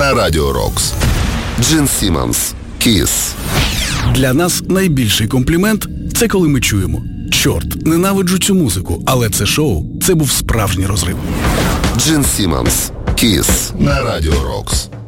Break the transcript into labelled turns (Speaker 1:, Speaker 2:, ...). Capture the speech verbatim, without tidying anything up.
Speaker 1: на Радіо Рокс. Джин Сіммонс, Kiss.
Speaker 2: Для нас найбільший комплімент – це коли ми чуємо: чорт, ненавиджу цю музику, але це шоу – це був справжній розрив.
Speaker 1: Джин Сіммонс, Kiss на Радіо Рокс.